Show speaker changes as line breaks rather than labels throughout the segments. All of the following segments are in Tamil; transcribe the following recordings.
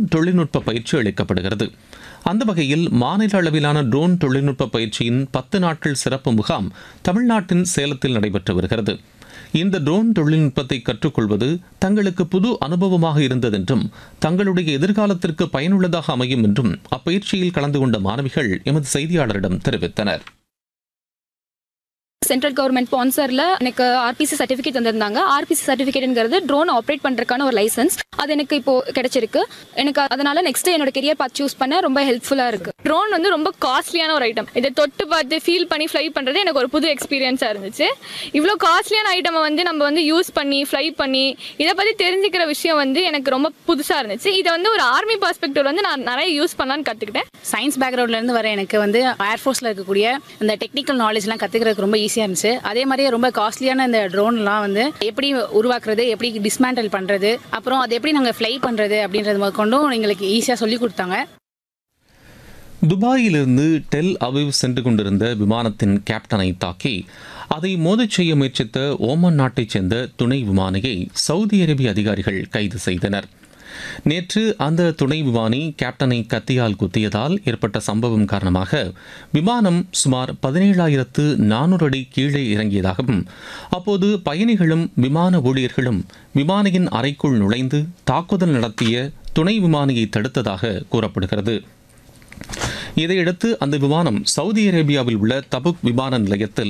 தொழில்நுட்ப பயிற்சி அளிக்கப்படுகிறது. அந்த வகையில் மாநில அளவிலான ட்ரோன் தொழில்நுட்ப பயிற்சியின் 10 நாட்கள் சிறப்பு முகாம் தமிழ்நாட்டின் சேலத்தில் நடைபெற்று வருகிறது. இந்த ட்ரோன் தொழில்நுட்பத்தை கற்றுக்கொள்வது தங்களுக்கு புது அனுபவமாக இருந்ததென்றும் தங்களுடைய எதிர்காலத்திற்கு பயனுள்ளதாக அமையும் என்றும் அப்பயிற்சியில் கலந்து கொண்ட மாணவிகள் எமது செய்தியாளரிடம் தெரிவித்தனர்.
சென்ட்ரல் கவர்மெண்ட் ஸ்பான்சர்ல எனக்கு RBC certificate தந்திருந்தாங்க. RBC சர்டிஃபிகேட்ங்கிறது drone operate பண்றதுக்கான ஒரு லைசன்ஸ். அது எனக்கு இப்போ கிடைச்சிருக்கு. எனக்கு அதனால நெக்ஸ்ட் என்னோட கெரியர் பாத் சூஸ் பண்ண ரொம்ப ஹெல்ப்ஃபுல்லா இருக்கு. ட்ரோன் வந்து ரொம்ப காஸ்ட்லியான ஒரு ஐட்டம். இதை தொட்டு பார்த்து ஃபீல் பண்ணி ஃப்ளை பண்றது எனக்கு ஒரு புது எக்ஸ்பீரியன்ஸா இருந்துச்சு. இவ்வளோ காஸ்ட்லியான ஐட்டமை வந்து நம்ம வந்து யூஸ் பண்ணி ஃப்ளை பண்ணி இதை பத்தி தெரிஞ்சுக்கிற விஷயம் வந்து எனக்கு ரொம்ப புதுசா இருந்துச்சு. இதை வந்து ஒரு ஆர்மி பெர்ஸ்பெக்டிவ் வந்து நான் நிறைய யூஸ் பண்ணலான்னு கத்துக்கிட்டேன்.
சயின்ஸ் பேக்ரவுண்ட்ல இருந்து வர எனக்கு வந்து ஏர்ஃபோர்ஸ்ல இருக்கக்கூடிய இந்த டெக்னிக்கல் நாலேஜ்லாம் கத்துக்கிறதுக்கு ரொம்ப ஈஸியாக இருந்துச்சு. அதே மாதிரியே ரொம்ப காஸ்ட்லியான இந்த ட்ரோன்லாம் வந்து எப்படி உருவாக்குறது, எப்படி டிஸ்மேண்டல் பண்றது, அப்புறம் அதை எப்படி நாங்கள் ஃப்ளை பண்றது அப்படின்றது கொண்டும் எங்களுக்கு ஈஸியாக சொல்லி கொடுத்தாங்க.
துபாயிலிருந்து டெல் அவிவ் சென்று கொண்டிருந்த விமானத்தின் கேப்டனை தாக்கி அதை மோதச் செய்ய முயற்சித்த ஓமன் நாட்டைச் சேர்ந்த துணை விமானியை சவுதி அரேபிய அதிகாரிகள் கைது செய்தனர். நேற்று அந்த துணை விமானி கேப்டனை கத்தியால் குத்தியதால் ஏற்பட்ட சம்பவம் காரணமாக விமானம் சுமார் 17,400 அடி கீழே இறங்கியதாகவும் அப்போது பயணிகளும் விமான ஊழியர்களும் விமானியின் அறைக்குள் நுழைந்து தாக்குதல் நடத்திய துணை விமானியை தடுத்ததாக கூறப்படுகிறது. இதையடுத்து அந்த விமானம் சவுதி அரேபியாவில் உள்ள தபுக் விமான நிலையத்தில்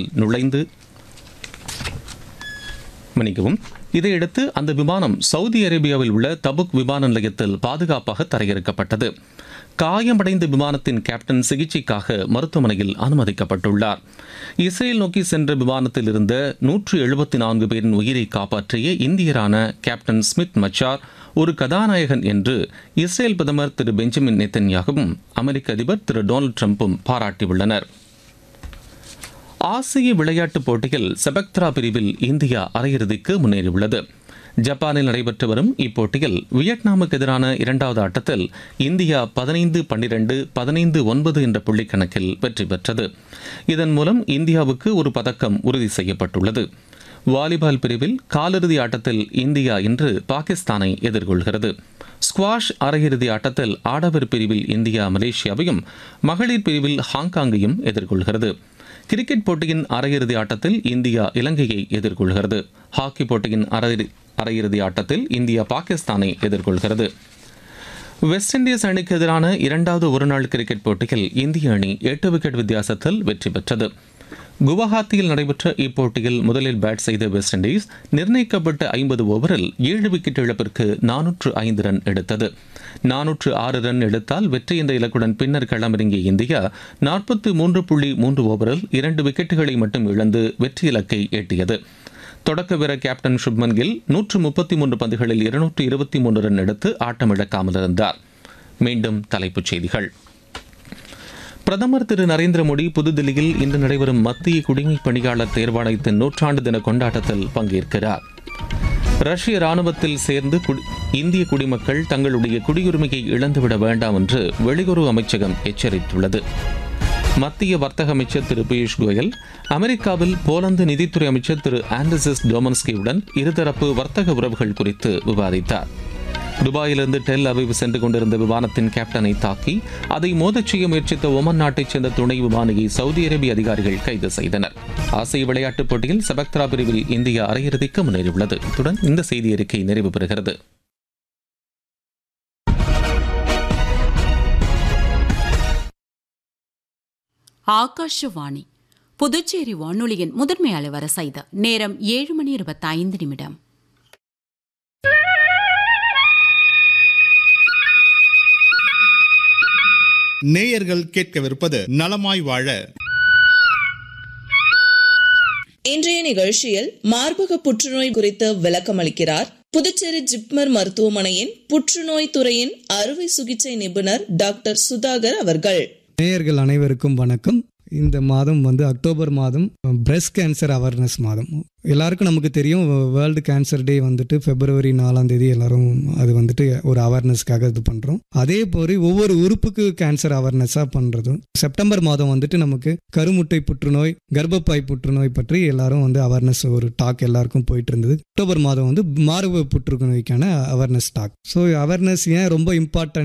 இதையடுத்து அந்த விமானம் சவுதி அரேபியாவில் உள்ள தபுக் விமான நிலையத்தில் பாதுகாப்பாக தரையிறக்கப்பட்டது. காயமடைந்த விமானத்தின் கேப்டன் சிகிச்சைக்காக மருத்துவமனையில் அனுமதிக்கப்பட்டுள்ளார். இஸ்ரேல் நோக்கி சென்ற விமானத்தில் இருந்த 174 பேரின் உயிரை காப்பாற்றிய இந்தியரான கேப்டன் ஸ்மித் மச்சார் ஒரு கதாநாயகன் என்று இஸ்ரேல் பிரதமர் திரு பெஞ்சமின் நெத்தன்யாகவும் அமெரிக்க அதிபர் திரு டொனால்டு டிரம்பும் பாராட்டியுள்ளனர். ஆசிய விளையாட்டுப் போட்டியில் செபக்த்ரா பிரிவில் இந்தியா அரையிறுதிக்கு முன்னேறியுள்ளது. ஜப்பானில் நடைபெற்று வரும் இப்போட்டியில் வியட்நாமுக்கு எதிரான இரண்டாவது ஆட்டத்தில் இந்தியா 15-12, 15-9 என்ற புள்ளிக்கணக்கில் வெற்றி பெற்றது. இதன் மூலம் இந்தியாவுக்கு ஒரு பதக்கம் உறுதி செய்யப்பட்டுள்ளது. வாலிபால் பிரிவில் காலிறுதி ஆட்டத்தில் இந்தியா இன்று பாகிஸ்தானை எதிர்கொள்கிறது. ஸ்குவாஷ் அரையிறுதி ஆட்டத்தில் ஆடவர் பிரிவில் இந்தியா மலேசியாவையும் மகளிர் பிரிவில் ஹாங்காங்கையும் எதிர்கொள்கிறது. கிரிக்கெட் போட்டியின் அரையிறுதி ஆட்டத்தில் இந்தியா இலங்கையை எதிர்கொள்கிறது. ஹாக்கி போட்டியின் அரையிறுதி ஆட்டத்தில் இந்தியா பாகிஸ்தானை எதிர்கொள்கிறது. வெஸ்ட் இண்டீஸ் அணிக்கு எதிரான இரண்டாவது ஒருநாள் கிரிக்கெட் போட்டியில் இந்திய அணி 8 விக்கெட் வித்தியாசத்தில் வெற்றி பெற்றது. குவஹாத்தியில் நடைபெற்ற இப்போட்டியில் முதலில் பேட் செய்த வெஸ்ட் இண்டீஸ் நிர்ணயிக்கப்பட்ட 50 ஓவரில் 7 விக்கெட் இழப்பிற்கு 405 ரன் எடுத்தது. 406 ரன் எடுத்தால் வெற்றி என்ற இலக்குடன் பின்னர் களமிறங்கிய இந்தியா 43.3 ஓவரில் 2 விக்கெட்டுகளை மட்டும் இழந்து வெற்றி இலக்கை எட்டியது. தொடக்க வீரர் கேப்டன் சுப்மன் கில் 133 பந்துகளில் 223 ரன் எடுத்து ஆட்டமிழக்காமல் இருந்தார். மீண்டும் தலைப்புச் செய்திகள். பிரதமர் திரு நரேந்திர மோடி புதுதில்லியில் இன்று நடைபெறும் மத்திய குடிமைப் பணியாளர் தேர்வாணையத்தின் 100ஆண்டு தின கொண்டாட்டத்தில் பங்கேற்கிறார். ரஷ்ய ராணுவத்தில் சேர்ந்து இந்திய குடிமக்கள் தங்களுடைய குடியுரிமையை இழந்துவிட வேண்டாம் என்று வெளியுறவு அமைச்சகம் எச்சரித்துள்ளது. மத்திய வர்த்தக அமைச்சர் திரு பியூஷ் கோயல் அமெரிக்காவில் போலந்து நிதித்துறை அமைச்சர் திரு ஆண்டர்சிஸ் டோமன்ஸ்கியுடன் இருதரப்பு வர்த்தக உறவுகள் குறித்து விவாதித்தார். துபாயிலிருந்து டெல் அவிவ் சென்று கொண்டிருந்த விமானத்தின் கேப்டனை தாக்கி அதை மோதச் செய்ய முயற்சித்த ஓமன் நாட்டைச் சேர்ந்த துணை விமானியை சவுதி அரேபிய அதிகாரிகள் கைது செய்தனர். ஆசிய விளையாட்டுப் போட்டியில் செபக்த்ரா பிரிவில் இந்தியா அரையிறுதிக்கு முன்னேறியுள்ளது. இத்துடன் இந்த செய்தி அறிக்கை நிறைவு பெறுகிறது.
ஆகாஷவாணி புதுச்சேரி வானொலியின் முதன்மை அலைவரிசை நேரம் 7:25.
நேயர்கள் கேட்கவிருப்பது நலமாய் வாழ.
இன்றைய நிகழ்ச்சியில் மார்பக புற்றுநோய் குறித்து விளக்கம் அளிக்கிறார் புதுச்சேரி ஜிப்மர் மருத்துவமனையின் புற்றுநோய் துறையின் அறுவை சிகிச்சை நிபுணர் டாக்டர் சுதாகர் அவர்கள்.
நேயர்கள் அனைவருக்கும் வணக்கம். இந்த மாதம் அக்டோபர் மாதம் பிரஸ்ட் கேன்சர் அவேர்னஸ் மாதம். எல்லாருக்கும் நமக்கு தெரியும் வேர்ல்டு கேன்சர் டே February 4 எல்லாரும் அது ஒரு அவேர்னஸ்க்காக இது பண்ணுறோம். அதே போல் ஒவ்வொரு உறுப்புக்கு கேன்சர் அவேர்னஸாக பண்ணுறதும் செப்டம்பர் மாதம் நமக்கு கருமுட்டை புற்றுநோய், கர்ப்பப்பை புற்றுநோய் பற்றி எல்லாரும் அவேர்னஸ் ஒரு டாக் எல்லாருக்கும் போயிட்டு இருந்தது. அக்டோபர் மாதம் மார்பக புற்றுநோய்க்கான அவேர்னஸ் டாக். ஸோ அவேர்னஸ் ஏன் ரொம்ப இம்பார்ட்டன்ட்